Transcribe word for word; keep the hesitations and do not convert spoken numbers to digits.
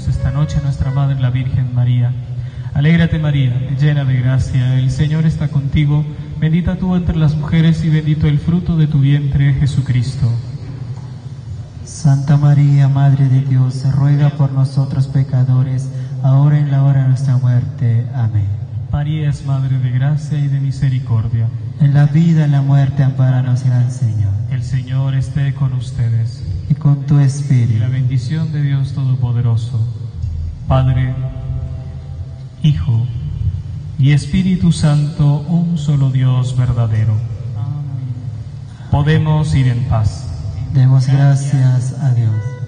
celebramos esta noche a nuestra Madre la Virgen María. Alégrate María, llena de gracia, el Señor está contigo, bendita tú entre las mujeres y bendito el fruto de tu vientre, Jesucristo. Santa María, Madre de Dios, ruega por nosotros pecadores, ahora y en la hora de nuestra muerte. Amén. María es Madre de gracia y de misericordia. En la vida y en la muerte, ampáranos, Gran Señor. El Señor esté con ustedes. Y con tu Y espíritu. la bendición de Dios Todopoderoso, Padre, Hijo y Espíritu Santo, un solo Dios verdadero. Podemos ir en paz. Demos gracias a Dios.